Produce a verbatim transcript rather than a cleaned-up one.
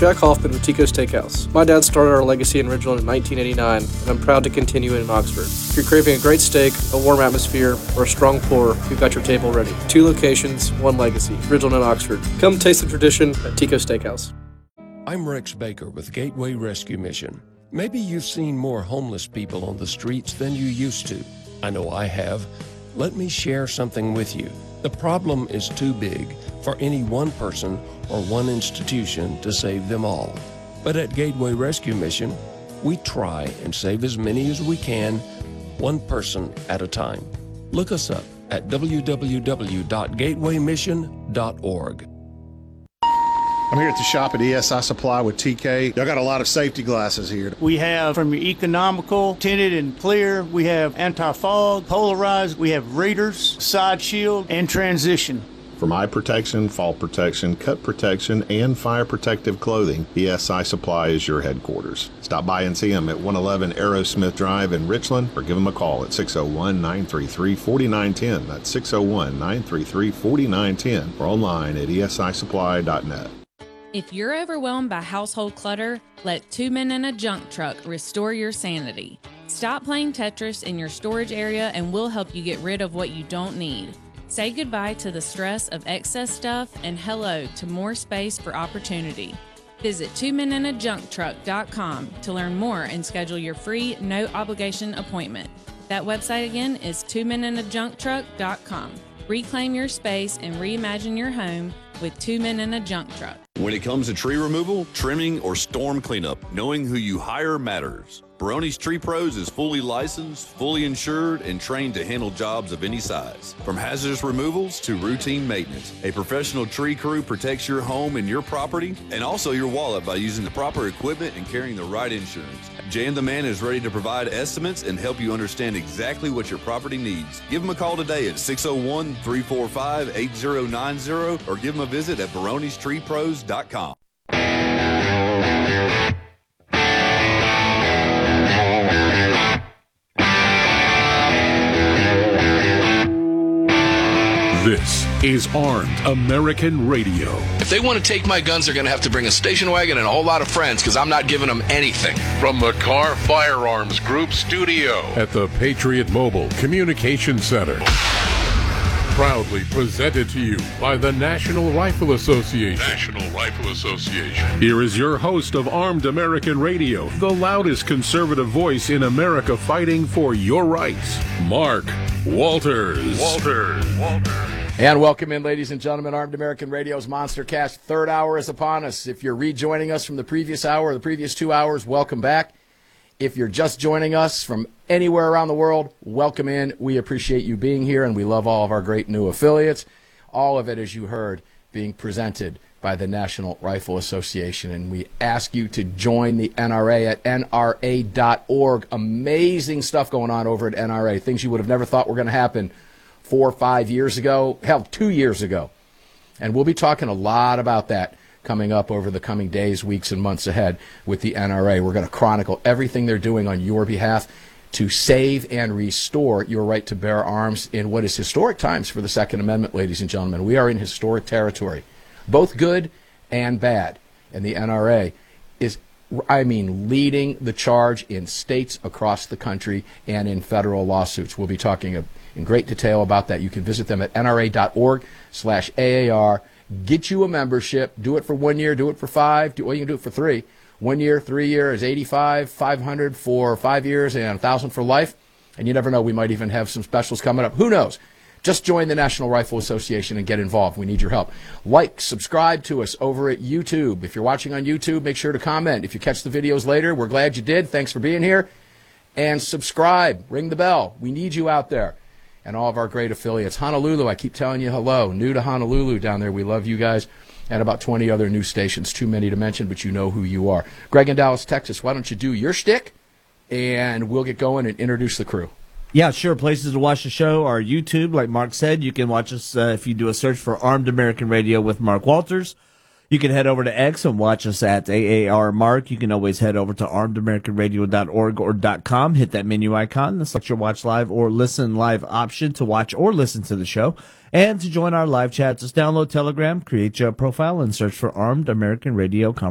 Jack Hoffman with Tico's Steakhouse. My dad started our legacy in Ridgeland in nineteen eighty-nine, and I'm proud to continue it in Oxford. If you're craving a great steak, a warm atmosphere, or a strong pour, we've got your table ready. Two locations, one legacy, Ridgeland and Oxford. Come taste the tradition at Tico's Steakhouse. I'm Rex Baker with Gateway Rescue Mission. Maybe you've seen more homeless people on the streets than you used to. I know I have. Let me share something with you. The problem is too big for any one person or one institution to save them all. But at Gateway Rescue Mission, we try and save as many as we can, one person at a time. Look us up at w w w dot gateway mission dot org. I'm here at the shop at E S I Supply with T K. Y'all got a lot of safety glasses here. We have from your economical, tinted and clear. We have anti-fog, polarized. We have readers, side shield, and transition. From eye protection, fall protection, cut protection, and fire protective clothing, E S I Supply is your headquarters. Stop by and see them at one eleven Aerosmith Drive in Richland, or give them a call at six oh one, nine three three, four nine one oh. That's six oh one, nine three three, four nine one oh, or online at E S I supply dot net. If you're overwhelmed by household clutter, let Two Men in a Junk Truck restore your sanity. Stop playing Tetris in your storage area and we'll help you get rid of what you don't need. Say goodbye to the stress of excess stuff and hello to more space for opportunity. Visit two men in a junk truck dot com to learn more and schedule your free, no-obligation appointment. That website again is two men in a junk truck dot com. Reclaim your space and reimagine your home with Two Men in a Junk Truck. When it comes to tree removal, trimming, or storm cleanup, knowing who you hire matters. Baroni's Tree Pros is fully licensed, fully insured, and trained to handle jobs of any size. From hazardous removals to routine maintenance, a professional tree crew protects your home and your property, and also your wallet by using the proper equipment and carrying the right insurance. Jan the Man is ready to provide estimates and help you understand exactly what your property needs. Give him a call today at six oh one, three four five, eight oh nine oh or give him a visit at barones tree pros dot com. This is Armed American Radio. If they want to take my guns, they're going to have to bring a station wagon and a whole lot of friends because I'm not giving them anything. From the Car Firearms Group studio at the Patriot Mobile Communication Center. Proudly presented to you by the National Rifle Association. National Rifle Association. Here is your host of Armed American Radio, the loudest conservative voice in America fighting for your rights, Mark Walters. Walters. Walters. And welcome in, ladies and gentlemen. Armed American Radio's Monster Cast third hour is upon us. If you're rejoining us from the previous hour or the previous two hours, welcome back. If you're just joining us from anywhere around the world, welcome in. We appreciate you being here, and we love all of our great new affiliates. All of it, as you heard, being presented by the National Rifle Association. And we ask you to join the N R A at N R A dot org. Amazing stuff going on over at N R A. Things you would have never thought were going to happen four or five years ago, hell, two years ago. And we'll be talking a lot about that coming up over the coming days, weeks, and months ahead with the N R A. We're going to chronicle everything they're doing on your behalf to save and restore your right to bear arms in what is historic times for the Second Amendment, ladies and gentlemen. We are in historic territory, both good and bad. And the N R A is, I mean, leading the charge in states across the country and in federal lawsuits. We'll be talking in great detail about that. You can visit them at N R A dot org slash A A R. Get you a membership. Do it for one year. Do it for five. Do, well, you can do it for three. One year, three years, eighty-five, five hundred for five years, and one thousand for life. And you never know, we might even have some specials coming up. Who knows? Just join the National Rifle Association and get involved. We need your help. Like, subscribe to us over at YouTube. If you're watching on YouTube, make sure to comment. If you catch the videos later, we're glad you did. Thanks for being here. And subscribe. Ring the bell. We need you out there. And all of our great affiliates. Honolulu, I keep telling you hello. New to Honolulu down there. We love you guys. And about twenty other new stations. Too many to mention, but you know who you are. Greg in Dallas, Texas, why don't you do your shtick? And we'll get going and introduce the crew. Yeah, sure. Places to watch the show are YouTube. Like Mark said, you can watch us uh, if you do a search for Armed American Radio with Mark Walters. You can head over to X and watch us at A A R Mark. You can always head over to armed american radio dot org or .com. Hit that menu icon and select your watch live or listen live option to watch or listen to the show. And to join our live chat, just download Telegram, create your profile, and search for Armed American Radio.